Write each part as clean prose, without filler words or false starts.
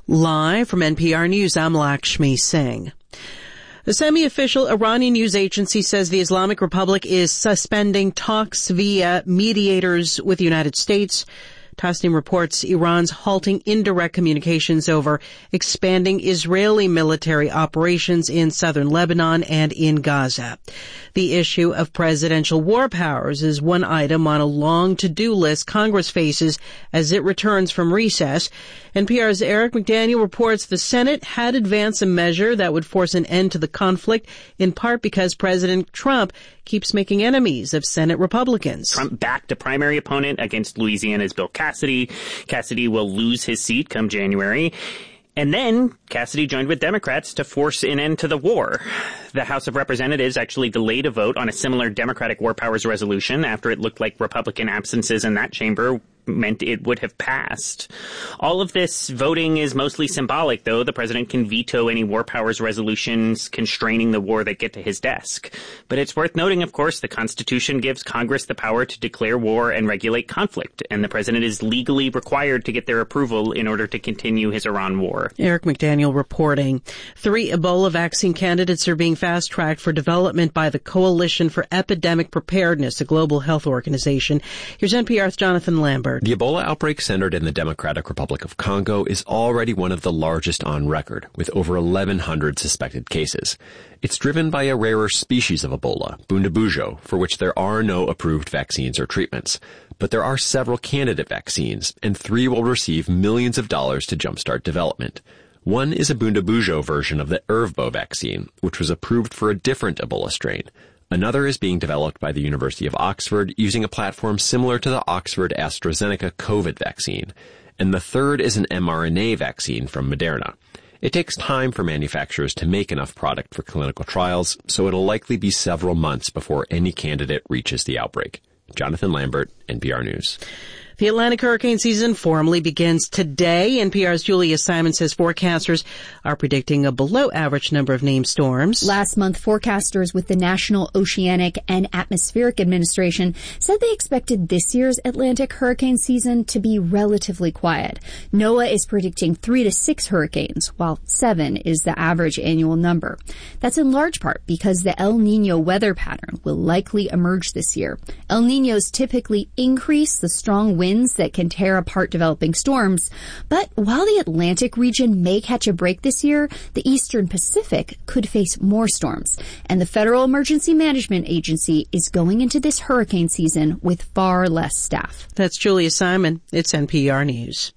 Live from NPR News, I'm Lakshmi Singh. The semi-official Iranian news agency says the Islamic Republic is suspending talks via mediators with the United States. Tasnim reports Iran's halting indirect communications over expanding Israeli military operations in southern Lebanon and in Gaza. The issue of presidential war powers is one item on a long to-do list Congress faces as it returns from recess. NPR's Eric McDaniel reports the Senate had advanced a measure that would force an end to the conflict, in part because President Trump keeps making enemies of Senate Republicans. Trump backed a primary opponent against Louisiana's Bill Cassidy. Cassidy will lose his seat come January. And then Cassidy joined with Democrats to force an end to the war. The House of Representatives actually delayed a vote on a similar Democratic war powers resolution after it looked like Republican absences in that chamber meant it would have passed. All of this voting is mostly symbolic, though. The president can veto any war powers resolutions constraining the war that get to his desk. But it's worth noting, of course, the Constitution gives Congress the power to declare war and regulate conflict, and the president is legally required to get their approval in order to continue his Iran war. Eric McDaniel reporting. 3 Ebola vaccine candidates are being fast-tracked for development by the Coalition for Epidemic Preparedness, a global health organization. Here's NPR's Jonathan Lambert. The Ebola outbreak centered in the Democratic Republic of Congo is already one of the largest on record, with over 1,100 suspected cases. It's driven by a rarer species of Ebola, Bundibugyo, for which there are no approved vaccines or treatments. But there are several candidate vaccines, and 3 will receive millions of dollars to jumpstart development. One is a Bundibugyo version of the Ervbo vaccine, which was approved for a different Ebola strain. Another is being developed by the University of Oxford using a platform similar to the Oxford AstraZeneca COVID vaccine. And the third is an mRNA vaccine from Moderna. It takes time for manufacturers to make enough product for clinical trials, so it'll likely be several months before any candidate reaches the outbreak. Jonathan Lambert, NPR News. The Atlantic hurricane season formally begins today. NPR's Julia Simon says forecasters are predicting a below-average number of named storms. Last month, forecasters with the National Oceanic and Atmospheric Administration said they expected this year's Atlantic hurricane season to be relatively quiet. NOAA is predicting 3 to 6 hurricanes, while 7 is the average annual number. That's in large part because the El Niño weather pattern will likely emerge this year. El Niños typically increase the strong winds that can tear apart developing storms. But while the Atlantic region may catch a break this year, the Eastern Pacific could face more storms. And the Federal Emergency Management Agency is going into this hurricane season with far less staff. That's Julia Simon. It's NPR News.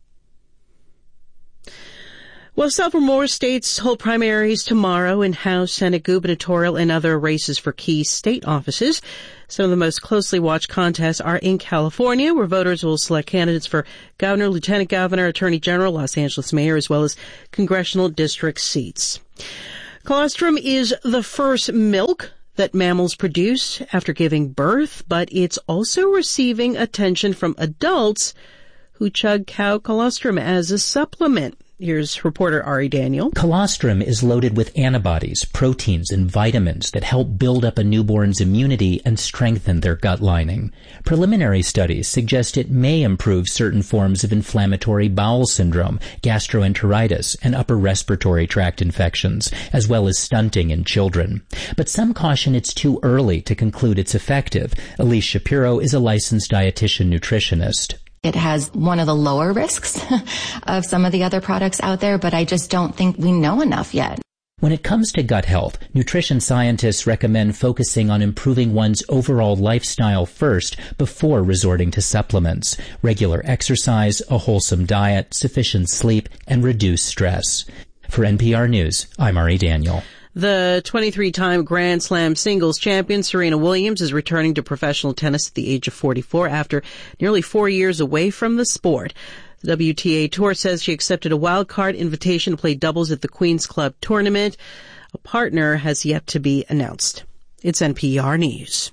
Well, several more states hold primaries tomorrow in House, Senate, gubernatorial, and other races for key state offices. Some of the most closely watched contests are in California, where voters will select candidates for governor, lieutenant governor, attorney general, Los Angeles mayor, as well as congressional district seats. Colostrum is the first milk that mammals produce after giving birth, but it's also receiving attention from adults who chug cow colostrum as a supplement. Here's reporter Ari Daniel. Colostrum is loaded with antibodies, proteins, and vitamins that help build up a newborn's immunity and strengthen their gut lining. Preliminary studies suggest it may improve certain forms of inflammatory bowel syndrome, gastroenteritis, and upper respiratory tract infections, as well as stunting in children. But some caution it's too early to conclude it's effective. Elise Shapiro is a licensed dietitian nutritionist. It has one of the lower risks of some of the other products out there, but I just don't think we know enough yet. When it comes to gut health, nutrition scientists recommend focusing on improving one's overall lifestyle first before resorting to supplements. Regular exercise, a wholesome diet, sufficient sleep, and reduced stress. For NPR News, I'm Ari Daniel. The 23-time Grand Slam singles champion Serena Williams is returning to professional tennis at the age of 44 after nearly 4 years away from the sport. The WTA Tour says she accepted a wildcard invitation to play doubles at the Queen's Club tournament. A partner has yet to be announced. It's NPR News.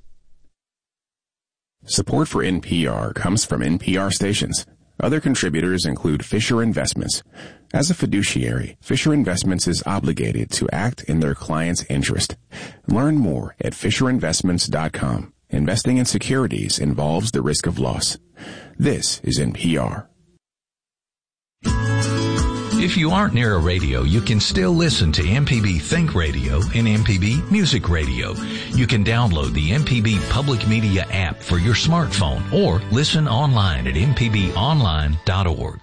Support for NPR comes from NPR stations. Other contributors include Fisher Investments. As a fiduciary, Fisher Investments is obligated to act in their client's interest. Learn more at FisherInvestments.com. Investing in securities involves the risk of loss. This is NPR. If you aren't near a radio, you can still listen to MPB Think Radio and MPB Music Radio. You can download the MPB Public Media app for your smartphone or listen online at mpbonline.org.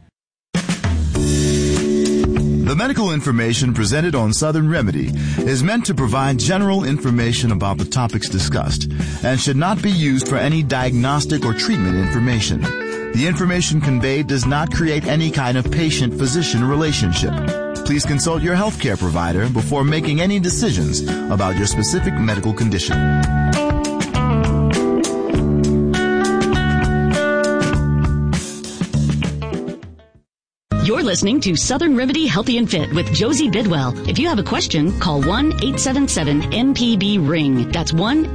The medical information presented on Southern Remedy is meant to provide general information about the topics discussed and should not be used for any diagnostic or treatment information. The information conveyed does not create any kind of patient-physician relationship. Please consult your healthcare provider before making any decisions about your specific medical condition. You're listening to Southern Remedy Healthy and Fit with Josie Bidwell. If you have a question, call 1-877-MPB-RING. That's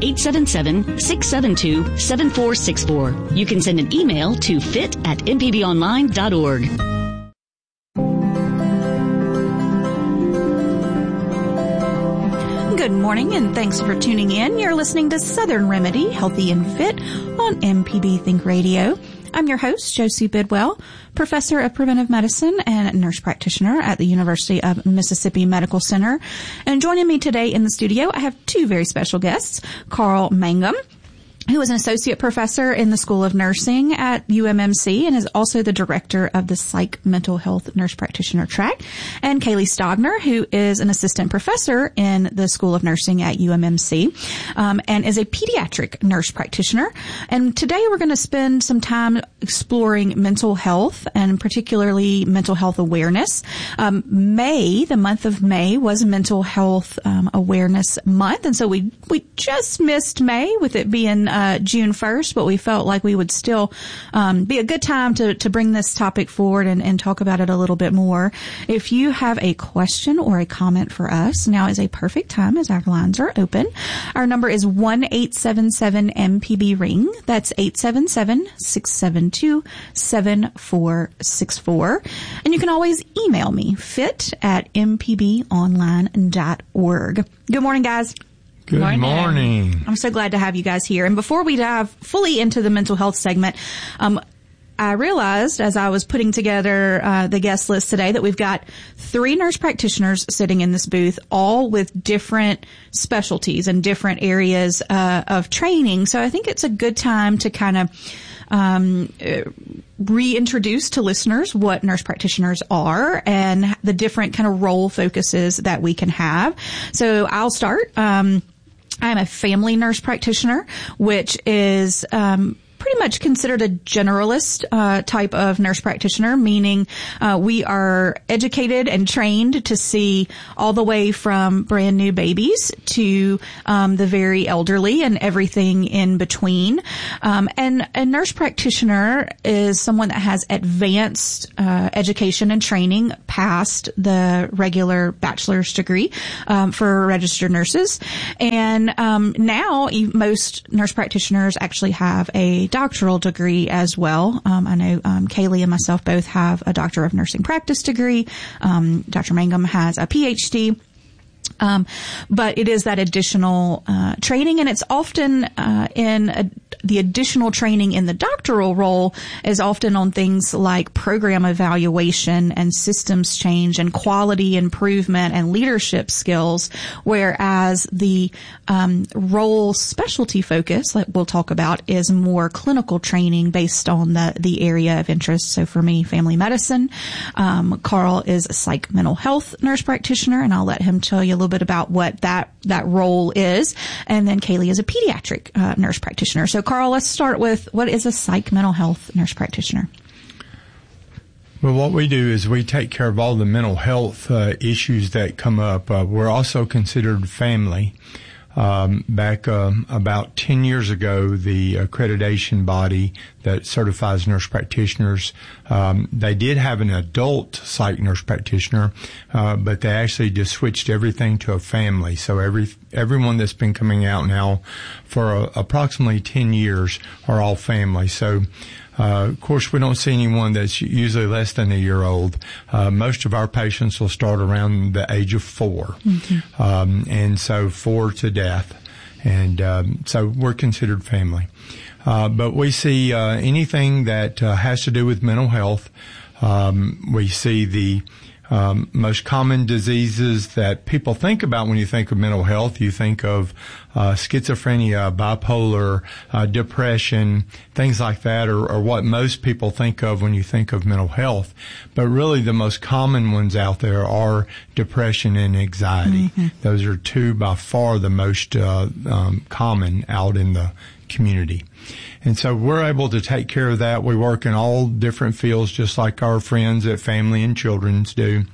1-877-672-7464. You can send an email to fit@mpbonline.org. Good morning and thanks for tuning in. You're listening to Southern Remedy Healthy and Fit on MPB Think Radio. I'm your host, Josie Bidwell, professor of preventive medicine and nurse practitioner at the University of Mississippi Medical Center. And joining me today in the studio, I have two very special guests, Carl Mangum, who is an associate professor in the School of Nursing at UMMC and is also the director of the Psych Mental Health Nurse Practitioner track, and Kaylee Stogner, who is an assistant professor in the School of Nursing at UMMC, and is a pediatric nurse practitioner. And today we're going to spend some time exploring mental health and particularly mental health awareness. The month of May was Mental Health Awareness Month, and so we just missed May with it being June 1st, but we felt like we would still be a good time to bring this topic forward and talk about it a little bit more. If you have a question or a comment for us, now is a perfect time as our lines are open. Our number is 1-877-MPB-RING. That's 877-672-7464. And you can always email me, fit@mpbonline.org. Good morning, guys. Good morning. I'm so glad to have you guys here. And before we dive fully into the mental health segment, I realized as I was putting together the guest list today that we've got 3 nurse practitioners sitting in this booth, all with different specialties and different areas of training. So I think it's a good time to kind of reintroduce to listeners what nurse practitioners are and the different kind of role focuses that we can have. So I'll start. I'm a family nurse practitioner, which is pretty much considered a generalist type of nurse practitioner, meaning we are educated and trained to see all the way from brand new babies to the very elderly and everything in between. And a nurse practitioner is someone that has advanced education and training past the regular bachelor's degree for registered nurses. And now most nurse practitioners actually have a doctoral degree as well. I know Kaylee and myself both have a Doctor of Nursing Practice degree. Dr. Mangum has a PhD. But it is that additional training, and it's often the additional training in the doctoral role is often on things like program evaluation and systems change and quality improvement and leadership skills, whereas the role specialty focus, like we'll talk about, is more clinical training based on the area of interest. So for me, family medicine. Carl is a psych mental health nurse practitioner, and I'll let him tell you a little bit about what that role is. And then Kaylee is a pediatric nurse practitioner. So Carl, let's start with, what is a psych mental health nurse practitioner? Well, what we do is we take care of all the mental health issues that come up. We're also considered family. Back about 10 years ago, the accreditation body that certifies nurse practitioners, they did have an adult psych nurse practitioner, but they actually just switched everything to a family. So everyone that's been coming out now for approximately 10 years are all family. So of course, we don't see anyone that's usually less than a year old. Most of our patients will start around the age of 4, and so 4 to death. And so we're considered family. But we see anything that has to do with mental health. We see the most common diseases that people think about when you think of mental health. You think of schizophrenia, bipolar, depression, things like that are what most people think of when you think of mental health. But really the most common ones out there are depression and anxiety. Mm-hmm. Those are two by far the most common out in the community. And so we're able to take care of that. We work in all different fields, just like our friends at Family and Children's do.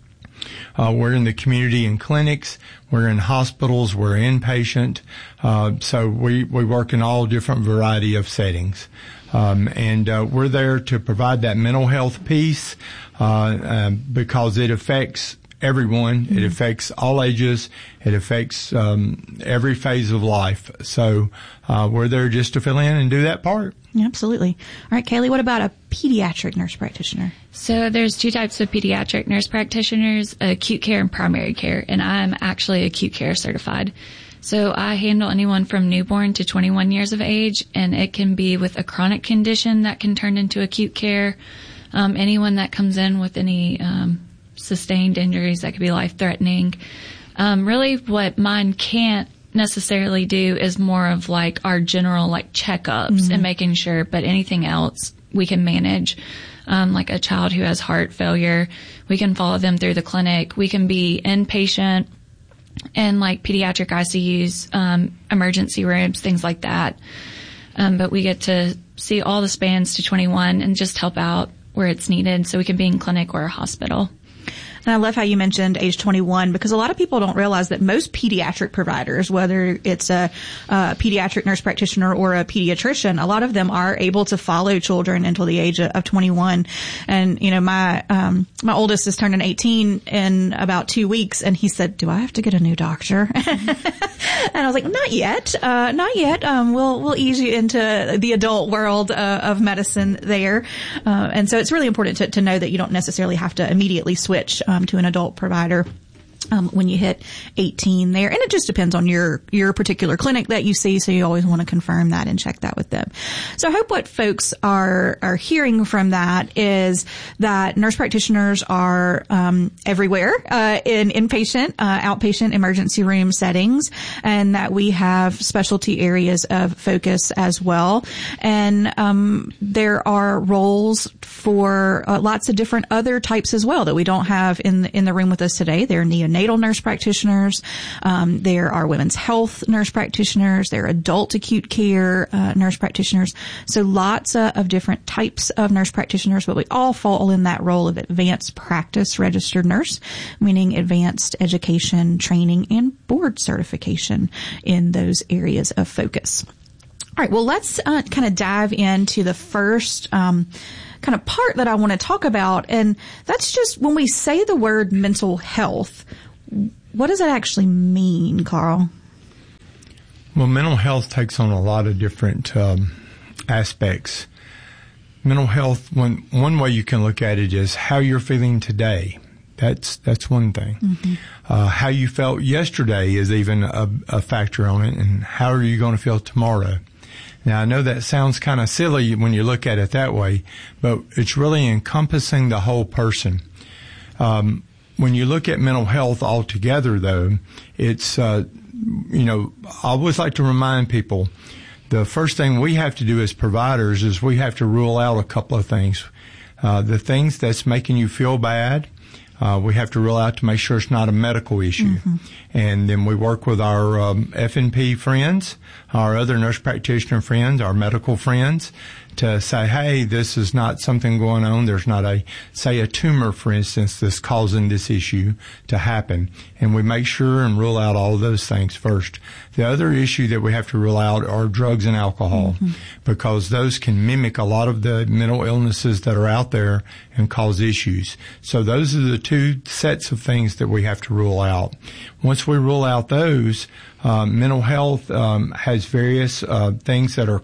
We're in the community and clinics. We're in hospitals. We're inpatient. So we work in all different variety of settings. And we're there to provide that mental health piece, because it affects everyone. Mm-hmm. It affects all ages. It affects every phase of life. So we're there just to fill in and do that part. Absolutely. All right, Kaylee, what about a pediatric nurse practitioner? So there's two types of pediatric nurse practitioners, acute care and primary care, and I'm actually acute care certified. So I handle anyone from newborn to 21 years of age, and it can be with a chronic condition that can turn into acute care. Anyone that comes in with any sustained injuries that could be life-threatening. Really what mine can't necessarily do is more of like our general like checkups and making sure, but anything else we can manage. Like a child who has heart failure, we can follow them through the clinic. We can be inpatient and like pediatric ICUs, emergency rooms, things like that. But we get to see all the spans to 21 and just help out where it's needed so we can be in clinic or a hospital. And I love how you mentioned age 21, because a lot of people don't realize that most pediatric providers, whether it's a pediatric nurse practitioner or a pediatrician, a lot of them are able to follow children until the age of 21. And, you know, my oldest is turning 18 in about 2 weeks, and he said, "Do I have to get a new doctor?" And I was like, not yet. We'll ease you into the adult world of medicine there. And so it's really important to know that you don't necessarily have to immediately switch to an adult provider when you hit 18 there. And it just depends on your particular clinic that you see. So you always want to confirm that and check that with them. So I hope what folks are hearing from that is that nurse practitioners are everywhere in inpatient, outpatient, emergency room settings, and that we have specialty areas of focus as well. And there are roles for lots of different other types as well that we don't have in the room with us today. There are neonatal nurse practitioners. There are women's health nurse practitioners. There are adult acute care nurse practitioners. So lots of different types of nurse practitioners, but we all fall in that role of advanced practice registered nurse, meaning advanced education, training, and board certification in those areas of focus. All right. Well, let's kind of dive into the first kind of part that I want to talk about. And that's just when we say the word mental health, what does that actually mean, Carl? Well, mental health takes on a lot of different aspects. Mental health, one way you can look at it is how you're feeling today. That's one thing. Mm-hmm. How you felt yesterday is even a factor on it, and how are you going to feel tomorrow? Now, I know that sounds kind of silly when you look at it that way, but it's really encompassing the whole person. When you look at mental health altogether, though, it's, I always like to remind people, the first thing we have to do as providers is we have to rule out a couple of things. The things that's making you feel bad, we have to rule out to make sure it's not a medical issue. Mm-hmm. And then we work with our F&P friends, our other nurse practitioner friends, our medical friends, to say, hey, this is not something going on. There's not a tumor, for instance, that's causing this issue to happen. And we make sure and rule out all of those things first. The other issue that we have to rule out are drugs and alcohol, mm-hmm. because those can mimic a lot of the mental illnesses that are out there and cause issues. So those are the two sets of things that we have to rule out. Once we rule out those, mental health has various things that are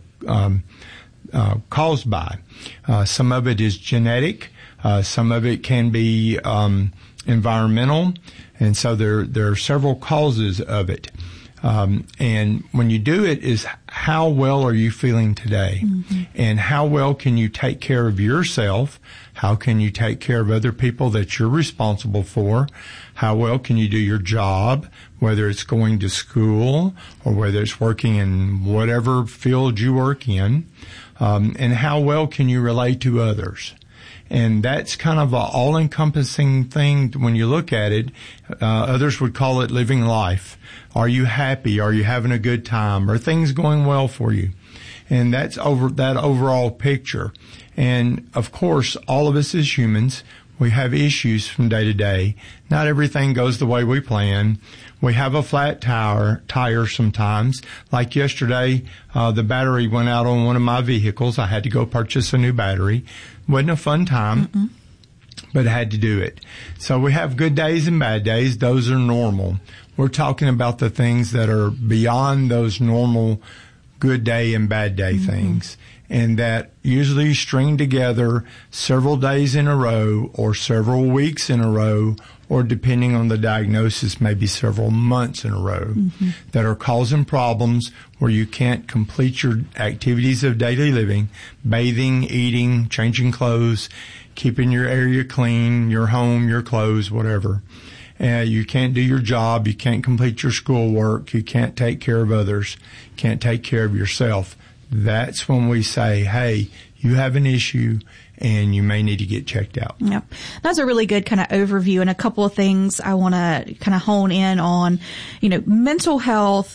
caused by. Some of it is genetic. Some of it can be environmental. And so there are several causes of it. And when you do it is how well are you feeling today? Mm-hmm. And how well can you take care of yourself? How can you take care of other people that you're responsible for? How well can you do your job, whether it's going to school or whether it's working in whatever field you work in? And how well can you relate to others? And that's kind of an all-encompassing thing when you look at it. Others would call it living life. Are you happy? Are you having a good time? Are things going well for you? And that's that overall picture. And of course, all of us as humans, we have issues from day to day. Not everything goes the way we plan. We have a flat tire sometimes. Like yesterday, the battery went out on one of my vehicles. I had to go purchase a new battery. Wasn't a fun time, but I had to do it. So we have good days and bad days. Those are normal. We're talking about the things that are beyond those normal good day and bad day things, and that usually string together several days in a row or several weeks in a row, or depending on the diagnosis, maybe several months in a row, that are causing problems where you can't complete your activities of daily living, bathing, eating, changing clothes, keeping your area clean, your home, your clothes, whatever. You can't do your job, you can't complete your schoolwork, you can't take care of others, can't take care of yourself. That's when we say, hey, you have an issue and you may need to get checked out. Yep. That's a really good kind of overview, and a couple of things I want to kind of hone in on. Mental health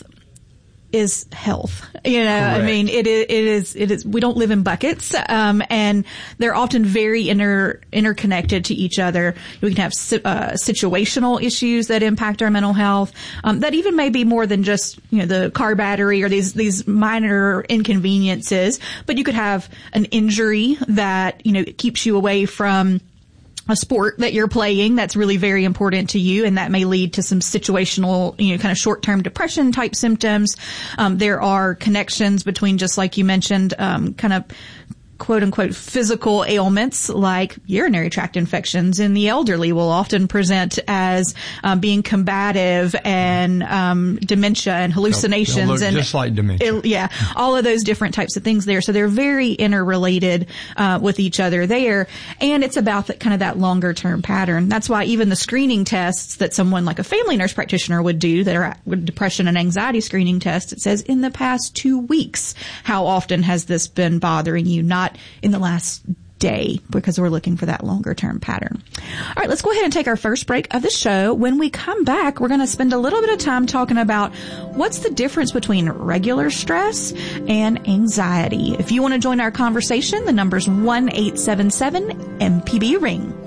is health. Correct. I mean, it is, we don't live in buckets, and they're often very interconnected to each other. We can have, situational issues that impact our mental health, that even may be more than just, the car battery or these minor inconveniences, but you could have an injury that, keeps you away from a sport that you're playing that's really very important to you, and that may lead to some situational, kind of short-term depression type symptoms. There are connections between, just like you mentioned, kind of quote unquote physical ailments like urinary tract infections in the elderly will often present as being combative, and dementia and hallucinations. They'll look just like dementia. All of those different types of things there. So they're very interrelated with each other there. And it's about that longer term pattern. That's why even the screening tests that someone like a family nurse practitioner would do that are with depression and anxiety screening tests, it says in the past 2 weeks, how often has this been bothering you? Not in the last day, because we're looking for that longer term pattern. All right, let's go ahead and take our first break of the show. When we come back, we're going to spend a little bit of time talking about what's the difference between regular stress and anxiety. If you want to join our conversation, the number's 1-877-MPB-RING.